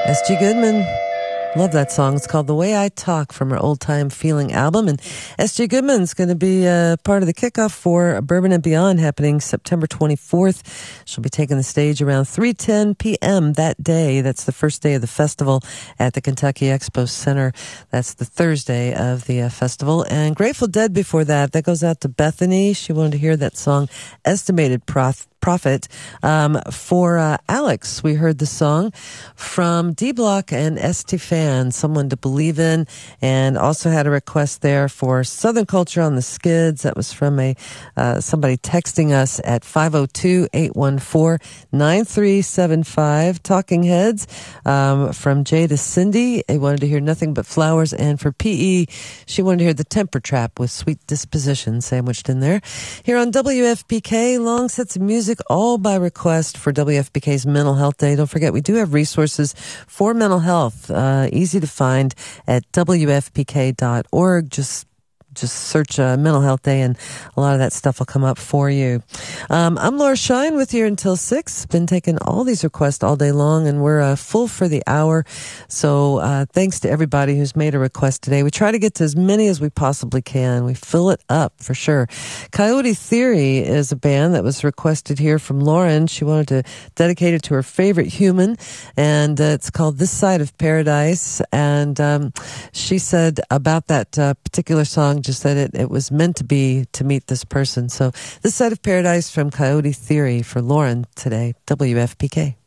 S.G. Goodman. Love that song. It's called The Way I Talk from her Old Time Feeling album. And S.G. Goodman's going to be part of the kickoff for Bourbon and Beyond happening September 24th. She'll be taking the stage around 3:10 p.m. that day. That's the first day of the festival at the Kentucky Expo Center. That's the Thursday of the festival. And Grateful Dead before that. That goes out to Bethany. She wanted to hear that song, Estimated Profit. For Alex, we heard the song from D-Block and Estefan, Someone to Believe In, and also had a request there for Southern Culture on the Skids. That was from somebody texting us at 502-814-9375. Talking Heads from Jay to Cindy. They wanted to hear Nothing But Flowers, and for PE, she wanted to hear The Temper Trap with Sweet Disposition sandwiched in there. Here on WFPK, long sets of music, all by request for WFPK's Mental Health Day. Don't forget, we do have resources for mental health, easy to find at WFPK.org. Just search Mental Health Day and a lot of that stuff will come up for you. I'm Laura Shine with you until 6. Been taking all these requests all day long and we're full for the hour. So thanks to everybody who's made a request today. We try to get to as many as we possibly can. We fill it up for sure. Coyote Theory is a band that was requested here from Lauren. She wanted to dedicate it to her favorite human, and it's called This Side of Paradise. And she said about that particular song, just that it was meant to be to meet this person. So This Side of Paradise from Coyote Theory for Lauren today, WFPK.